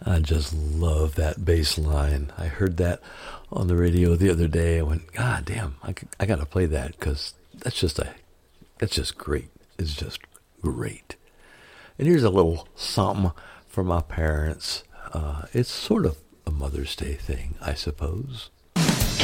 I just love that bass line. I heard that on the radio the other day. I went, God damn, I got to play that because that's just great. It's just great. And here's a little something for my parents. It's sort of a Mother's Day thing, I suppose.